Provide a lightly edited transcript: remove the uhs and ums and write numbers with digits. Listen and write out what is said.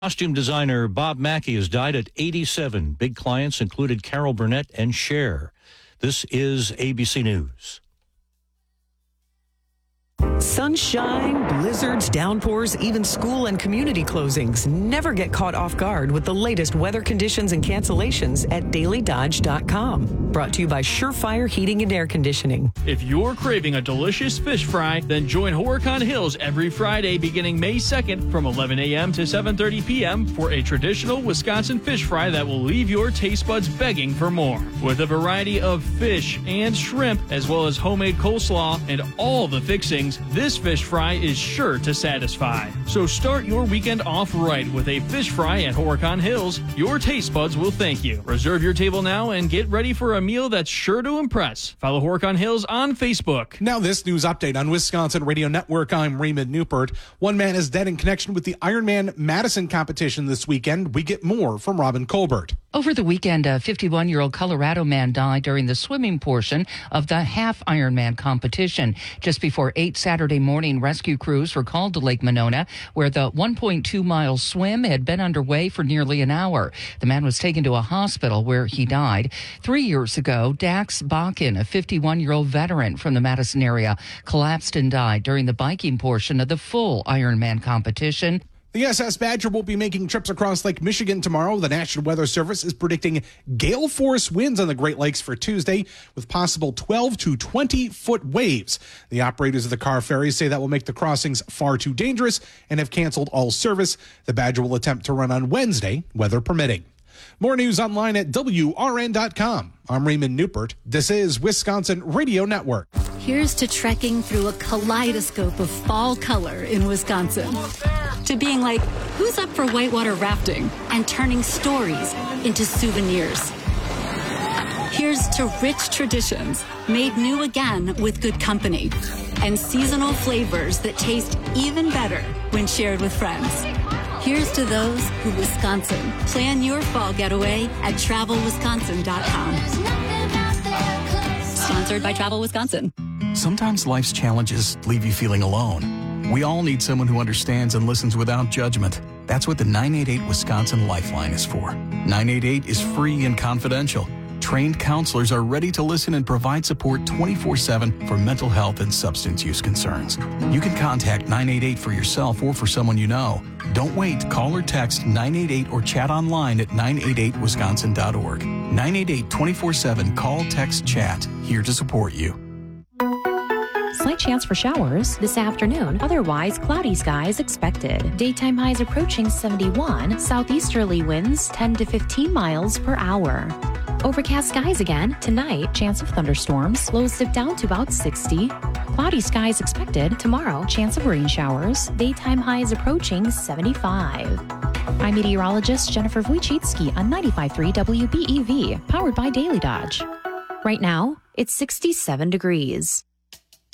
Costume designer Bob Mackie has died at 87. Big clients included Carol Burnett and Cher. This is ABC News. Sunshine, blizzards, downpours, even school and community closings. Never get caught off guard with the latest weather conditions and cancellations at dailydodge.com. Brought to you by Surefire Heating and Air Conditioning. If you're craving a delicious fish fry, then join Horicon Hills every Friday beginning May 2nd from 11 a.m. to 7:30 p.m. for a traditional Wisconsin fish fry that will leave your taste buds begging for more. With a variety of fish and shrimp, as well as homemade coleslaw and all the fixings, this fish fry is sure to satisfy. So start your weekend off right with a fish fry at Horicon Hills. Your taste buds will thank you. Reserve your table now and get ready for a meal that's sure to impress. Follow Horicon Hills on Facebook. Now this news update on Wisconsin Radio Network. I'm Raymond Newport. One man is dead in connection with the Ironman Madison competition this weekend. We get more from Robin Colbert. Over the weekend, a 51-year-old Colorado man died during the swimming portion of the half Ironman competition. Just before 8 Saturday morning, rescue crews were called to Lake Monona, where the 1.2-mile swim had been underway for nearly an hour. The man was taken to a hospital where he died. 3 years ago, Dax Bakken, a 51-year-old veteran from the Madison area, collapsed and died during the biking portion of the full Ironman competition. The SS Badger will be making trips across Lake Michigan tomorrow. The National Weather Service is predicting gale force winds on the Great Lakes for Tuesday with possible 12 to 20-foot waves. The operators of the car ferries say that will make the crossings far too dangerous and have canceled all service. The Badger will attempt to run on Wednesday, weather permitting. More news online at WRN.com. I'm Raymond Newport. This is Wisconsin Radio Network. Here's to trekking through a kaleidoscope of fall color in Wisconsin. To being like, who's up for whitewater rafting? And turning stories into souvenirs. Here's to rich traditions made new again with good company. And seasonal flavors that taste even better when shared with friends. Here's to those who Wisconsin. Plan your fall getaway at TravelWisconsin.com. Sponsored by Travel Wisconsin. Sometimes life's challenges leave you feeling alone. We all need someone who understands and listens without judgment. That's what the 988 Wisconsin Lifeline is for. 988 is free and confidential. Trained counselors are ready to listen and provide support 24/7 for mental health and substance use concerns. You can contact 988 for yourself or for someone you know. Don't wait. Call or text 988 or chat online at 988wisconsin.org. 988 24/7. Call, text, chat. Here to support you. Slight chance for showers this afternoon. Otherwise, cloudy skies expected. Daytime highs approaching 71. Southeasterly winds 10 to 15 miles per hour. Overcast skies again. Tonight, chance of thunderstorms. Lows dip down to about 60. Cloudy skies expected. Tomorrow, chance of rain showers. Daytime highs approaching 75. I'm meteorologist Jennifer Wojcicki on 95.3 WBEV, powered by Daily Dodge. Right now, it's 67 degrees.